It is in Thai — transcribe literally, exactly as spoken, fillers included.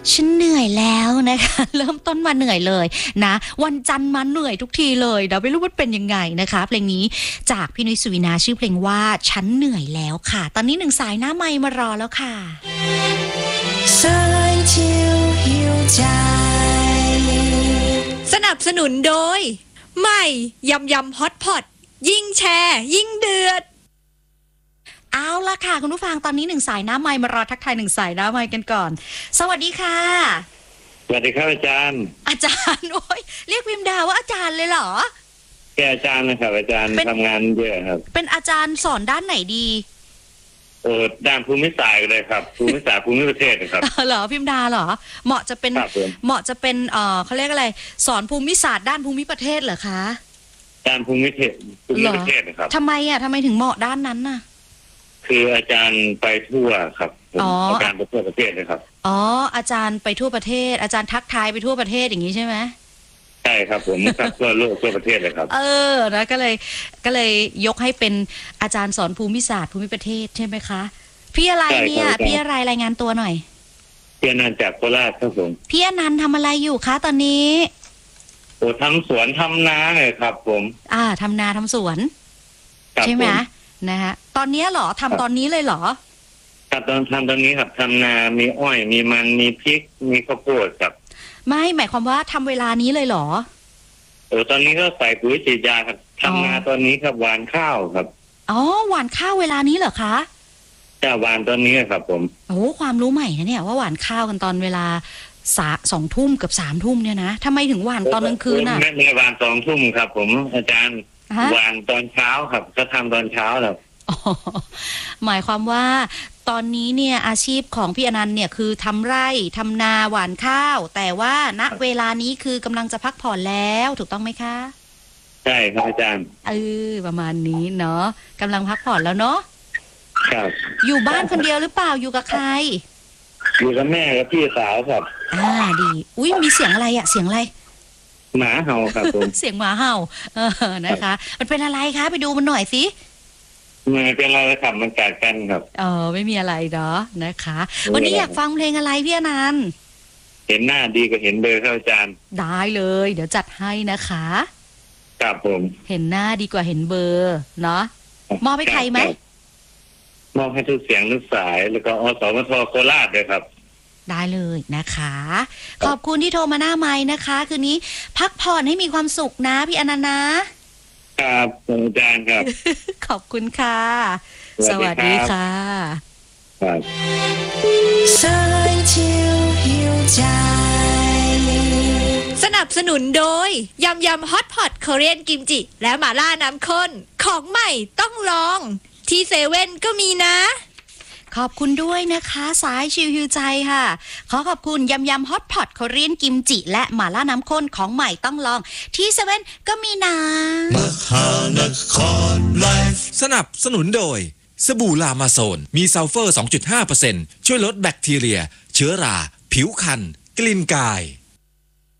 ฉันเหนื่อยแล้วนะคะ เริ่มต้นมาเหนื่อยเลยนะวันจันทร์มาเหนื่อยทุกทีเลยเดี๋ยวไม่รู้ว่าเป็นยังไงนะคะเพลงนี้จากพี่นุ้ยสุวินาชื่อเพลงว่าฉันเหนื่อยแล้วค่ะตอนนี้หนึ่งสายหน้าไมค์มารอแล้วค่ะสายเที่ยวหิวใจสนับสนุนโดยใหม่ยำยำฮอตพอตยิ่งแชร์ยิ่งเดือดเอาละค่ะคุณผู้ฟังตอนนี้หนึ่งสายหน้าไมค์มารอทักทายหนึ่งสายหน้าไมค์กันก่อนสวัสดีค่ะสวัสดีครับอาจารย์อาจารย์โอ้ยเรียกพิมดาว่าอาจารย์เลยเหรอแกอาจารย์นะครับอาจารย์ทำงานเยอะครับเป็นอาจารย์สอนด้านไหนดีโอ้ด้านภูมิศาสตร์เลยครับภูมิศาสตร์ภูมิประเทศนะครับเหรอพิมดาเหรอเหมาะจะเป็นเหมาะจะเป็นเอ่อเขาเรียกอะไรสอนภูมิศาสตร์ด้านภูมิประเทศเหรอคะด้านภูมิประเทศภูมิประเทศนะครับทำไมอ่ะทำไมถึงเหมาะด้านนั้นน่ะคืออาจารย์ไปทั่วครับอาจารย์ไปทั่วประเทศเลยครับอ๋ออาจารย์ไปทั่วประเทศอาจารย์ทักทายไปทั่วประเทศอย่างนี้ใช่ไหมใช่ครับผมครับทั่วโลกทั่วประเทศเลยครับเออนะก็เลยก็เลยยกให้เป็นอาจารย์สอนภูมิศาสตร์ภูมิประเทศใช่ไหมคะพี่อะไรเนี่ยพี่อะไรรายงานตัวหน่อยพี่อนันต์จากโคราชครับผมพี่อนันต์ทำอะไรอยู่คะตอนนี้โอ้ทำสวนทำนาเลยครับผมอ่าทำนาทำสวนใช่ไหมนะฮะตอนนี้เหรอทำตอนนี้เลยเหรอครับตอนทำตอนนี้ครับทำนามีอ้อยมีมันมีพริกมีข้าวโพดครับไม่หมายความว่าทำเวลานี้เลยเหรอโอ้ตอนนี้ก็ใส่ปุ๋ยฉีดยาครับทำนาตอนนี้ครับหว่านข้าวครับอ๋อหว่านข้าวเวลานี้เหรอคะจะหว่านตอนนี้ครับผมโอ้ความรู้ใหม่นะเนี่ยว่าหว่านข้าวกันตอนเวลาสาสองทุ่มกับสามทุ่มเนี่ยนะทำไมถึงหว่านตอนกลางคืนน่ะไม่ไม่หว่านสองทุ่มครับผมอาจารย์หว่านตอนเช้าครับก็ทำตอนเช้าแล้วหมายความว่าตอนนี้เนี่ยอาชีพของพี่อนันต์เนี่ยคือทำไร่ทำนาหว่านข้าวแต่ว่าณเวลานี้คือกำลังจะพักผ่อนแล้วถูกต้องไหมคะใช่ครับอาจารย์เออประมาณนี้เนาะกำลังพักผ่อนแล้วเนาะครับอยู่บ้านคนเดียวหรือเปล่าอยู่กับใครอยู่กับแม่กับพี่สาวครับอ่าดีอุ้ยมีเสียงอะไรอะเสียงอะไรหมาเห่าครับผมเสียงหมาเห่าเออนะคะมันเป็นอะไรคะไปดูมันหน่อยสิมันเป็นอะไรครับมันกัดกันครับเออไม่มีอะไรเนาะนะคะวันนี้อยากฟังเพลงอะไรพี่อนันต์เห็นหน้าดีกว่าเห็นเบอร์ครับอาจารย์ได้เลยเดี๋ยวจัดให้นะคะครับผมเห็นหน้าดีกว่าเห็นเบอร์เนาะมอบให้ใครไหมมอบให้ทุกเสียงทุกสายแล้วก็อสมทโคราชด้วยครับได้เลยนะคะขอบคุณที่โทรมาหน้าไมค์นะคะคืนนี้พักผ่อนให้มีความสุขนะพี่อนันต์นะครับอาจารย์ครับขอบคุณค่ะสวัสดีค่ะครับสายเที่ยวหิวใจสนับสนุนโดยยำยำฮอตพอตคอเรียนกิมจิและหม่าล่าน้ำข้นของใหม่ต้องลองที่เซเว่นก็มีนะขอบคุณด้วยนะคะสายชิวฮิวใจค่ะขอขอบคุณยำยำฮอตพอตคอเรียนกิมจิและหม่าล่าน้ำข้นของใหม่ต้องลองที่เซเว่นก็มีนะมหานครไลฟ์สนับสนุนโดยสบู่ลามาโซนมีซัลเฟอร์ สองจุดห้าเปอร์เซ็นต์ ช่วยลดแบคทีเรียเชื้อราผิวคันกลิ่นกาย